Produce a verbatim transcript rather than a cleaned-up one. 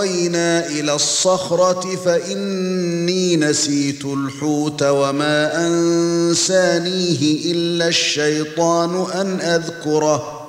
وَأَوْحَيْنَا إِلَى الصَّخْرَةِ فَإِنِّي نَسِيتُ الْحُوتَ وَمَا أَنسَانِيهِ إِلَّا الشَّيْطَانُ أَنْ أَذْكُرَهُ